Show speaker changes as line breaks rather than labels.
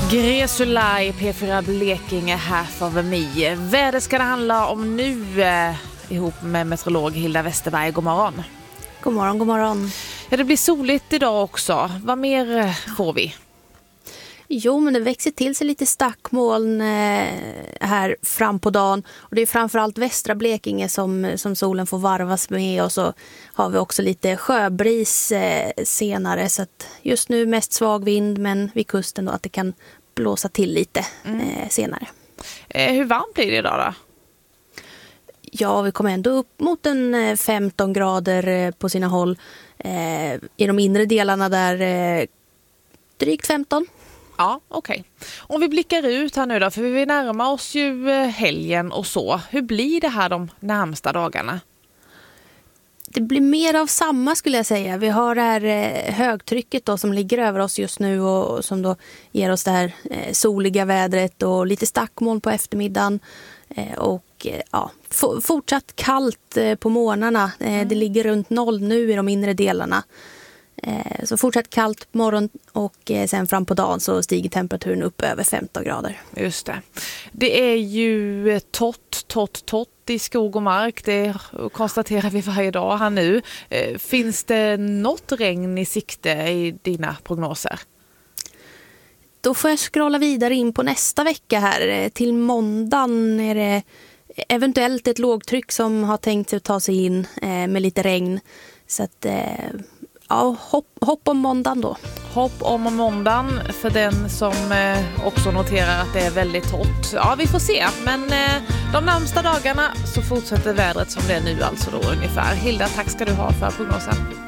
Gresulaj, P4 Blekinge, Half of Me. Väder ska det handla om nu ihop med meteorolog Hilda Westerberg. God morgon.
God morgon, god morgon.
Ja, det blir soligt idag också. Vad mer får vi?
Jo, men det växer till sig lite stackmoln här fram på dagen. Och det är framförallt västra Blekinge som solen får varvas med. Och så har vi också lite sjöbris senare. Så att just nu mest svag vind, men vid kusten då att det kan blåsa till lite senare.
Hur varmt blir det idag då?
Ja, vi kommer ändå upp mot en 15 grader på sina håll. I de inre delarna där drygt 15.
Ja, okej. Om vi blickar ut här nu då, för vi närmar oss ju helgen och så. Hur blir det här de närmsta dagarna?
Det blir mer av samma skulle jag säga. Vi har det här högtrycket då som ligger över oss just nu och som då ger oss det här soliga vädret och lite stackmoln på eftermiddagen. Och ja, fortsatt kallt på morgnarna. Det ligger runt 0 nu i de inre delarna. Så fortsatt kallt på morgon och sen fram på dagen så stiger temperaturen upp över 15 grader.
Just det. Det är ju torrt i skog och mark. Det konstaterar vi varje dag här nu. Finns det något regn i sikte i dina prognoser?
Då får jag scrolla vidare in på nästa vecka här. Till måndagen är det eventuellt ett lågtryck som har tänkt sig att ta sig in med lite regn. Så att... Ja, hopp om måndagen då.
Hopp om måndagen för den som också noterar att det är väldigt torrt. Ja, vi får se. Men de närmsta dagarna så fortsätter vädret som det är nu alltså då ungefär. Hilda, tack ska du ha för prognosen.